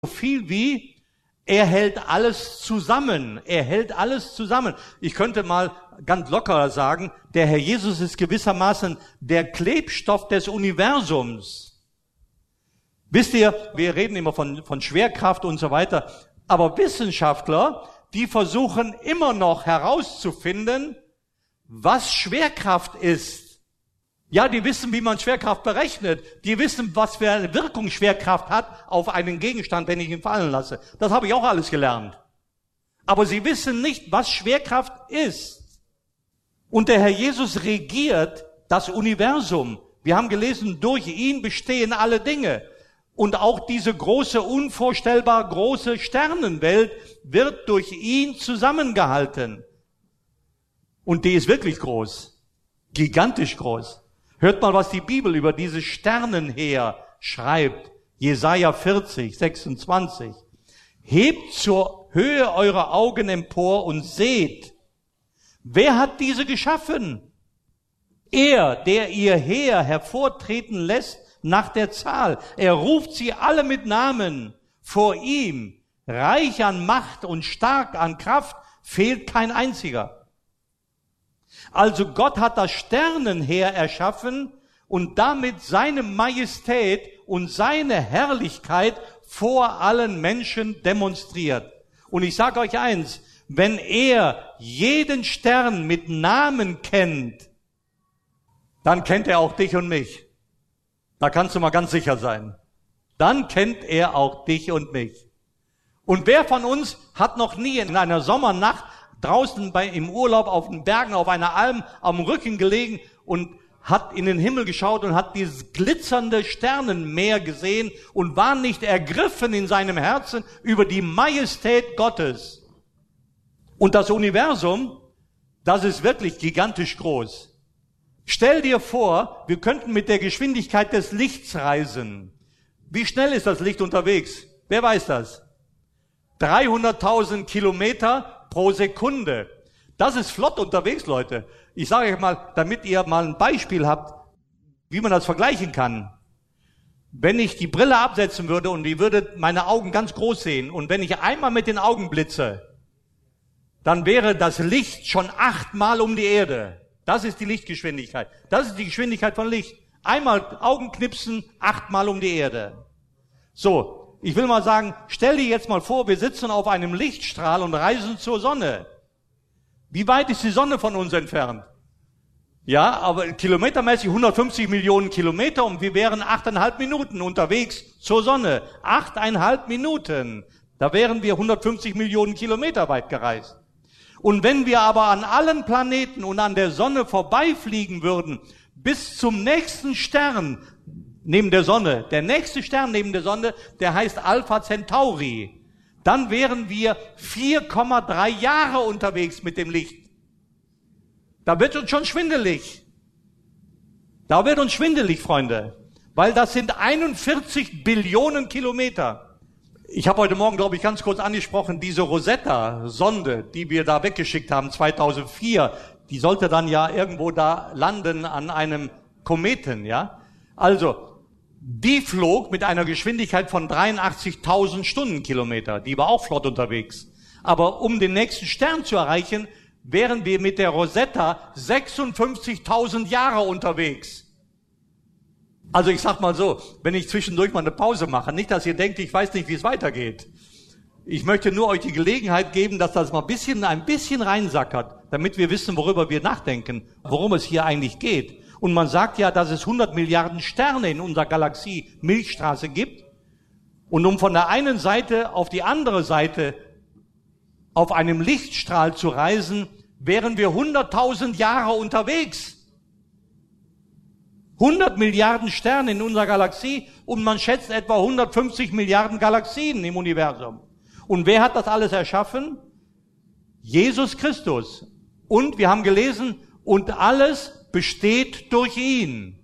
viel wie, er hält alles zusammen. Er hält alles zusammen. Ich könnte mal ganz locker sagen, der Herr Jesus ist gewissermaßen der Klebstoff des Universums. Wisst ihr, wir reden immer von Schwerkraft und so weiter, aber Wissenschaftler, die versuchen immer noch herauszufinden, was Schwerkraft ist. Ja, die wissen, wie man Schwerkraft berechnet. Die wissen, was für eine Wirkung Schwerkraft hat auf einen Gegenstand, wenn ich ihn fallen lasse. Das habe ich auch alles gelernt. Aber sie wissen nicht, was Schwerkraft ist. Und der Herr Jesus regiert das Universum. Wir haben gelesen, durch ihn bestehen alle Dinge. Und auch diese große, unvorstellbar große Sternenwelt wird durch ihn zusammengehalten. Und die ist wirklich groß. Gigantisch groß. Hört mal, was die Bibel über dieses Sternenheer schreibt. Jesaja 40, 26. Hebt zur Höhe eure Augen empor und seht, wer hat diese geschaffen? Er, der ihr Heer hervortreten lässt nach der Zahl. Er ruft sie alle mit Namen. Vor ihm, reich an Macht und stark an Kraft, fehlt kein einziger. Also Gott hat das Sternenheer erschaffen und damit seine Majestät und seine Herrlichkeit vor allen Menschen demonstriert. Und ich sage euch eins, wenn er jeden Stern mit Namen kennt, dann kennt er auch dich und mich. Da kannst du mal ganz sicher sein. Dann kennt er auch dich und mich. Und wer von uns hat noch nie in einer Sommernacht draußen im Urlaub auf den Bergen, auf einer Alm am Rücken gelegen und hat in den Himmel geschaut und hat dieses glitzernde Sternenmeer gesehen und war nicht ergriffen in seinem Herzen über die Majestät Gottes. Und das Universum, das ist wirklich gigantisch groß. Stell dir vor, wir könnten mit der Geschwindigkeit des Lichts reisen. Wie schnell ist das Licht unterwegs? Wer weiß das? 300.000 Kilometer pro Sekunde. Das ist flott unterwegs, Leute. Ich sage euch mal, damit ihr mal ein Beispiel habt, wie man das vergleichen kann. Wenn ich die Brille absetzen würde und die würde meine Augen ganz groß sehen und wenn ich einmal mit den Augen blitze, dann wäre das Licht schon 8-mal um die Erde. Das ist die Lichtgeschwindigkeit. Das ist die Geschwindigkeit von Licht. Einmal Augenknipsen, 8-mal um die Erde. So. Ich will mal sagen, stell dir jetzt mal vor, wir sitzen auf einem Lichtstrahl und reisen zur Sonne. Wie weit ist die Sonne von uns entfernt? Ja, aber kilometermäßig 150 Millionen Kilometer und wir wären 8,5 Minuten unterwegs zur Sonne. 8,5 Minuten. Da wären wir 150 Millionen Kilometer weit gereist. Und wenn wir aber an allen Planeten und an der Sonne vorbeifliegen würden, bis zum nächsten Stern, neben der Sonne, der nächste Stern neben der Sonne, der heißt Alpha Centauri. Dann wären wir 4,3 Jahre unterwegs mit dem Licht. Da wird uns schon schwindelig. Da wird uns schwindelig, Freunde. Weil das sind 41 Billionen Kilometer. Ich habe heute Morgen, glaube ich, ganz kurz angesprochen, diese Rosetta-Sonde, die wir da weggeschickt haben, 2004, die sollte dann ja irgendwo da landen an einem Kometen, ja. Also, die flog mit einer Geschwindigkeit von 83.000 Stundenkilometer. Die war auch flott unterwegs. Aber um den nächsten Stern zu erreichen, wären wir mit der Rosetta 56.000 Jahre unterwegs. Also ich sag mal so, wenn ich zwischendurch mal eine Pause mache, nicht, dass ihr denkt, ich weiß nicht, wie es weitergeht. Ich möchte nur euch die Gelegenheit geben, dass das mal ein bisschen reinsackert, damit wir wissen, worüber wir nachdenken, worum es hier eigentlich geht. Und man sagt ja, dass es 100 Milliarden Sterne in unserer Galaxie Milchstraße gibt. Und um von der einen Seite auf die andere Seite auf einem Lichtstrahl zu reisen, wären wir 100.000 Jahre unterwegs. 100 Milliarden Sterne in unserer Galaxie und man schätzt etwa 150 Milliarden Galaxien im Universum. Und wer hat das alles erschaffen? Jesus Christus. Und wir haben gelesen, und alles besteht durch ihn.